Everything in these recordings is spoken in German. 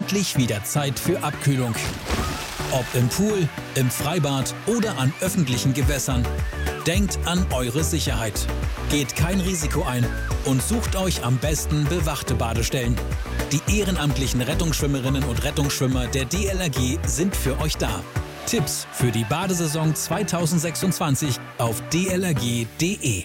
endlich wieder Zeit für Abkühlung. Ob im Pool, im Freibad oder an öffentlichen Gewässern. Denkt an eure Sicherheit. Geht kein Risiko ein und sucht euch am besten bewachte Badestellen. Die ehrenamtlichen Rettungsschwimmerinnen und Rettungsschwimmer der DLRG sind für euch da. Tipps für die Badesaison 2026 auf dlrg.de.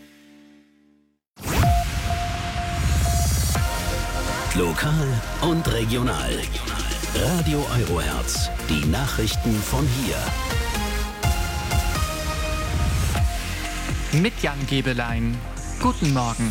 Lokal und regional. Radio Eurohertz. Die Nachrichten von hier. Mit Jan Gebelein. Guten Morgen.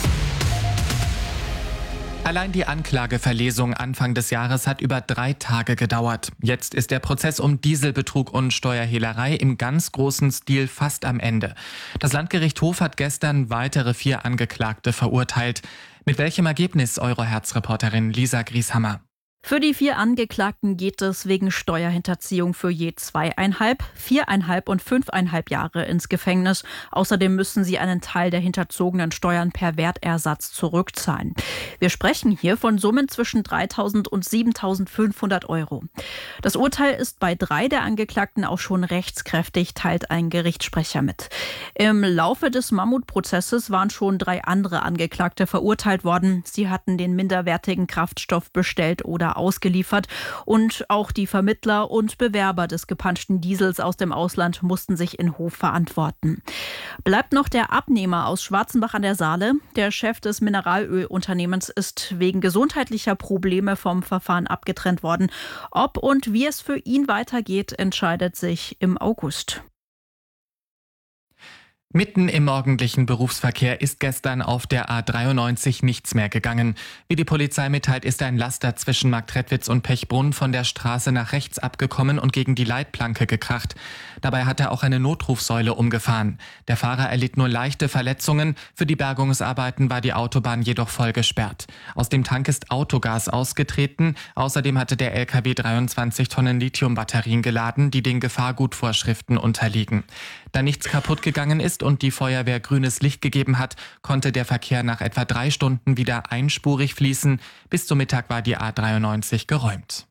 Allein die Anklageverlesung Anfang des Jahres hat über 3 Tage gedauert. Jetzt ist der Prozess um Dieselbetrug und Steuerhehlerei im ganz großen Stil fast am Ende. Das Landgericht Hof hat gestern weitere 4 Angeklagte verurteilt. Mit welchem Ergebnis, Eurohertz-Reporterin Lisa Grieshammer? Für die 4 Angeklagten geht es wegen Steuerhinterziehung für je 2,5, 4,5 und 5,5 Jahre ins Gefängnis. Außerdem müssen sie einen Teil der hinterzogenen Steuern per Wertersatz zurückzahlen. Wir sprechen hier von Summen zwischen 3.000 und 7.500 Euro. Das Urteil ist bei 3 der Angeklagten auch schon rechtskräftig, teilt ein Gerichtssprecher mit. Im Laufe des Mammutprozesses waren schon 3 andere Angeklagte verurteilt worden. Sie hatten den minderwertigen Kraftstoff bestellt oder ausgeliefert und auch die Vermittler und Bewerber des gepanschten Diesels aus dem Ausland mussten sich in Hof verantworten. Bleibt noch der Abnehmer aus Schwarzenbach an der Saale. Der Chef des Mineralölunternehmens ist wegen gesundheitlicher Probleme vom Verfahren abgetrennt worden. Ob und wie es für ihn weitergeht, entscheidet sich im August. Mitten im morgendlichen Berufsverkehr ist gestern auf der A93 nichts mehr gegangen. Wie die Polizei mitteilt, ist ein Laster zwischen Marktredwitz und Pechbrunn von der Straße nach rechts abgekommen und gegen die Leitplanke gekracht. Dabei hat er auch eine Notrufsäule umgefahren. Der Fahrer erlitt nur leichte Verletzungen. Für die Bergungsarbeiten war die Autobahn jedoch voll gesperrt. Aus dem Tank ist Autogas ausgetreten. Außerdem hatte der LKW 23 Tonnen Lithiumbatterien geladen, die den Gefahrgutvorschriften unterliegen. Da nichts kaputt gegangen ist und die Feuerwehr grünes Licht gegeben hat, konnte der Verkehr nach etwa 3 Stunden wieder einspurig fließen. Bis zum Mittag war die A93 geräumt.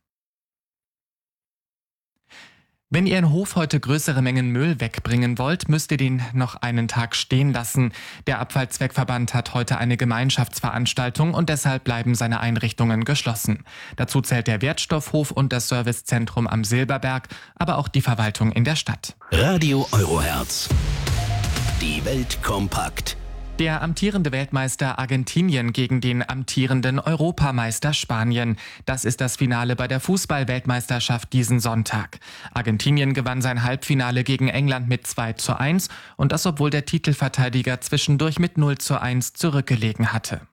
Wenn ihr in Hof heute größere Mengen Müll wegbringen wollt, müsst ihr den noch einen Tag stehen lassen. Der Abfallzweckverband hat heute eine Gemeinschaftsveranstaltung und deshalb bleiben seine Einrichtungen geschlossen. Dazu zählt der Wertstoffhof und das Servicezentrum am Silberberg, aber auch die Verwaltung in der Stadt. Radio Eurohertz. Die Welt kompakt. Der amtierende Weltmeister Argentinien gegen den amtierenden Europameister Spanien. Das ist das Finale bei der Fußball-Weltmeisterschaft diesen Sonntag. Argentinien gewann sein Halbfinale gegen England mit 2:1 und das, obwohl der Titelverteidiger zwischendurch mit 0:1 zurückgelegen hatte.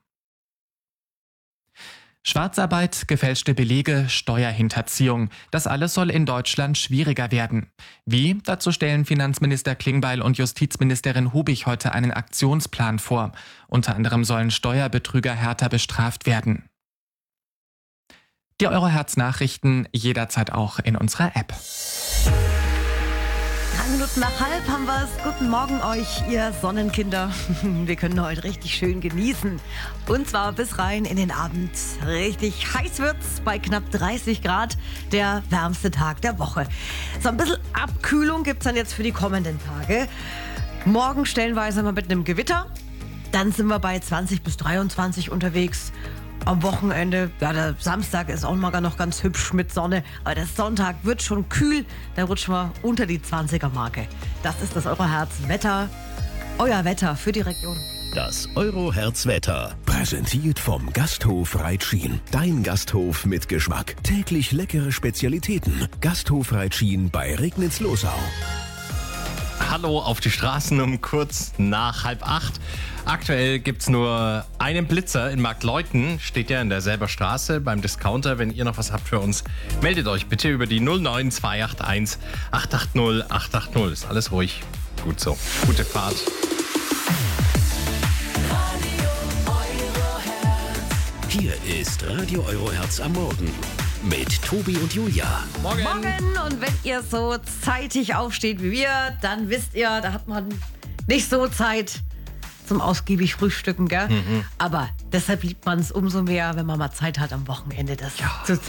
Schwarzarbeit, gefälschte Belege, Steuerhinterziehung. Das alles soll in Deutschland schwieriger werden. Wie? Dazu stellen Finanzminister Klingbeil und Justizministerin Hubig heute einen Aktionsplan vor. Unter anderem sollen Steuerbetrüger härter bestraft werden. Die Eurohertz-Nachrichten jederzeit auch in unserer App. 3 Minuten nach 12 haben wir es. Guten Morgen euch, ihr Sonnenkinder. Wir können heute richtig schön genießen. Und zwar bis rein in den Abend. Richtig heiß wird's bei knapp 30 Grad. Der wärmste Tag der Woche. So ein bisschen Abkühlung gibt's dann jetzt für die kommenden Tage. Morgen stellenweise mal mit einem Gewitter. Dann sind wir bei 20 bis 23 unterwegs. Am Wochenende, ja, der Samstag ist auch mal noch ganz hübsch mit Sonne, aber der Sonntag wird schon kühl, da rutschen wir unter die 20er-Marke. Das ist das Eurohertz-Wetter, euer Wetter für die Region. Das Eurohertz-Wetter. Präsentiert vom Gasthof Reitschien. Dein Gasthof mit Geschmack. Täglich leckere Spezialitäten. Gasthof Reitschien bei Regnitz-Losau. Hallo auf die Straßen um kurz nach 7:30. Aktuell gibt es nur einen Blitzer in Marktleuthen, steht ja in derselben Straße beim Discounter. Wenn ihr noch was habt für uns, meldet euch bitte über die 09281 880 880. Ist alles ruhig. Gut so. Gute Fahrt. Hier ist Radio Eurohertz am Morgen mit Tobi und Julia. Morgen. Und wenn ihr so zeitig aufsteht wie wir, dann wisst ihr, da hat man nicht so Zeit zum ausgiebig Frühstücken, gell? Aber deshalb liebt man es umso mehr, wenn man mal Zeit hat am Wochenende, das zu